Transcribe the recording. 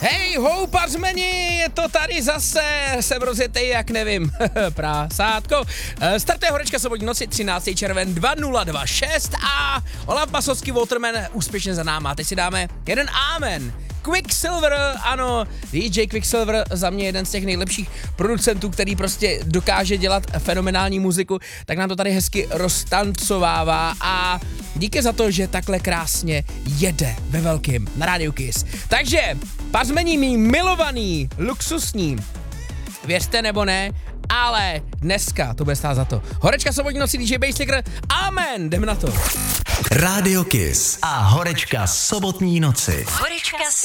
Hej, hou, pařmeni, je to tady zase, jsem rozjetej jak nevím, prasátko. Startuje horečka sobotní noci, 13. červen 2026 a Olaf Basovský Waterman úspěšně za náma. Teď si dáme jeden amen. Quicksilver, ano, DJ Quicksilver, za mě jeden z těch nejlepších producentů, který prostě dokáže dělat fenomenální muziku, tak nám to tady hezky roztancovává a díky za to, že takhle krásně jede ve velkým na Radio Kiss. Takže, pařmení mý milovaný, luxusní, věřte nebo ne, ale dneska to bude stát za to. Horečka sobotní noci, DJ Basslicker, amen, jdeme na to. Radio Kiss a horečka sobotní noci. Horečka